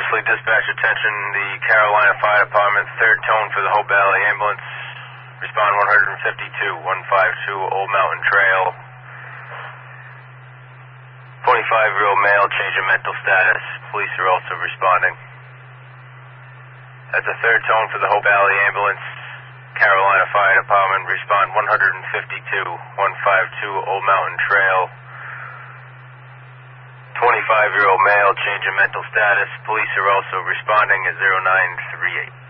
Wesley, dispatch attention, the Carolina Fire Department, third tone for the Hope Valley Ambulance. Respond 152, 152 Old Mountain Trail. 25-year-old male, change in mental status. Police are also responding. That's a third tone for the Hope Valley Ambulance, Carolina Fire Department. Respond 152, 152 Old Mountain Trail. 25-year-old male, change in mental status. Police are also responding at 0938.